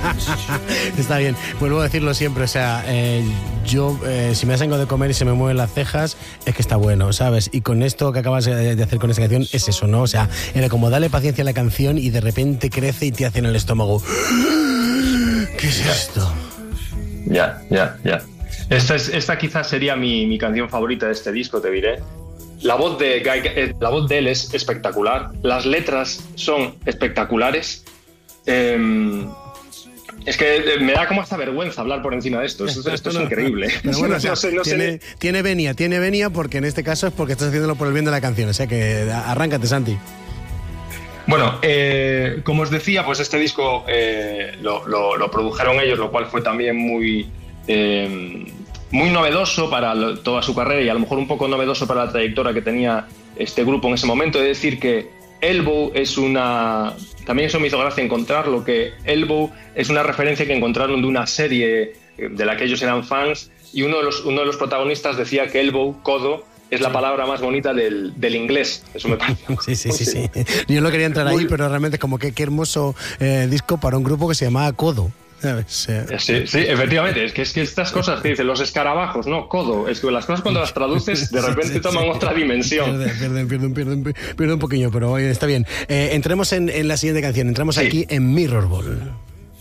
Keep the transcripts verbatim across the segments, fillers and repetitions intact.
Está bien, vuelvo a decirlo siempre, o sea, eh, yo eh, si me hacen algo de comer y se me mueven las cejas, es que está bueno, ¿sabes? Y con esto que acabas de hacer con esta canción, es eso, ¿no? O sea, era como darle paciencia a la canción y de repente crece y te hace en el estómago. ¿Qué es esto? Ya, ya, ya. Esta, es, esta quizás sería mi, mi canción favorita de este disco, te diré. La voz de Guy, eh, la voz de él es espectacular, las letras son espectaculares. Eh, es que me da como hasta vergüenza hablar por encima de esto. Esto, esto es no, increíble. Pero bueno, o sea, no sé, no tiene, sé. tiene venia, tiene venia porque en este caso es porque estás haciéndolo por el bien de la canción. O sea que arráncate, Santi. Bueno, eh, como os decía, pues este disco eh, lo, lo, lo produjeron ellos, lo cual fue también muy, eh, muy novedoso para lo, toda su carrera y a lo mejor un poco novedoso para la trayectoria que tenía este grupo en ese momento. Es decir, que Elbow es una... También eso me hizo gracia encontrarlo, que Elbow es una referencia que encontraron de una serie de la que ellos eran fans y uno de los, uno de los protagonistas decía que Elbow, codo, es la palabra más bonita del, del inglés. Eso me parece. Sí, sí, sí, sí. Yo no quería entrar ahí, pero realmente es como que qué hermoso eh, disco para un grupo que se llamaba Codo. ¿Sabes? Sí, sí, efectivamente. Es que, es que estas cosas que dicen los escarabajos, ¿no? Codo. Es que las cosas cuando las traduces de repente sí, sí, toman sí. otra dimensión. Pierden, pierden, pierden, pierden, pierden un poquillo, pero oye, está bien. Eh, entremos en, en la siguiente canción. Entramos sí. aquí en Mirrorball.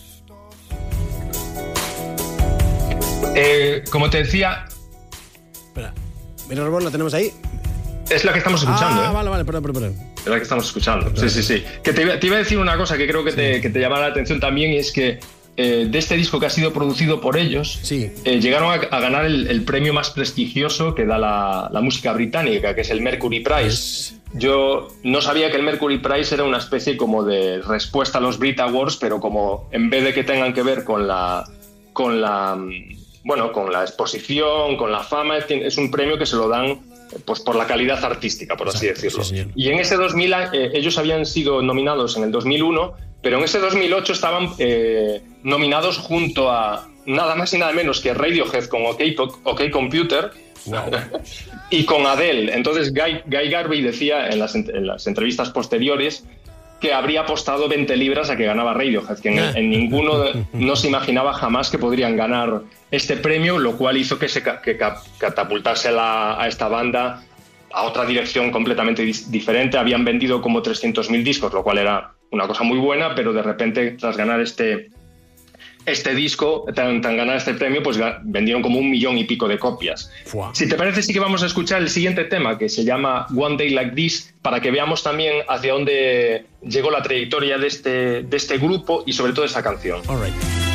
Eh, como te decía... Espera. Mirrorball, ¿la tenemos ahí? Es la que estamos escuchando. Ah, ¿eh? vale, vale, perdón, perdón. Es la que estamos escuchando. Sí, sí, sí. Que te, te iba a decir una cosa que creo que te, sí. que te llamará la atención también, y es que eh, de este disco que ha sido producido por ellos, sí. eh, llegaron a, a ganar el, el premio más prestigioso que da la, la música británica, que es el Mercury Prize. Yes. Yo no sabía que el Mercury Prize era una especie como de respuesta a los Brit Awards, pero como en vez de que tengan que ver con la... con la bueno, con la exposición, con la fama, es un premio que se lo dan pues por la calidad artística, por así Exacto, decirlo. Sí, y en ese dos mil, eh, ellos habían sido nominados en el dos mil uno, pero en ese dos mil ocho estaban eh, nominados junto a nada más y nada menos que Radiohead con OK, OK Computer, wow. y con Adele. Entonces Guy, Guy Garvey decía en las, en las entrevistas posteriores que habría apostado veinte libras a que ganaba Radiohead, que en, en ninguno no se imaginaba jamás que podrían ganar este premio, lo cual hizo que se que catapultase la, a esta banda a otra dirección completamente dis, diferente. Habían vendido como trescientos mil discos, lo cual era una cosa muy buena, pero de repente, tras ganar este, este disco, tan, tan ganar este premio, pues vendieron como un millón y pico de copias. Fua. Si te parece, sí que vamos a escuchar el siguiente tema, que se llama One Day Like This, para que veamos también hacia dónde llegó la trayectoria de este, de este grupo y sobre todo esta canción. All right.